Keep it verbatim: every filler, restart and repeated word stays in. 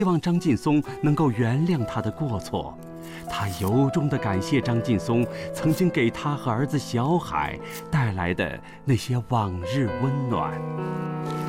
希望张劲松能够原谅他的过错。他由衷地感谢张劲松曾经给他和儿子小海带来的那些往日温暖。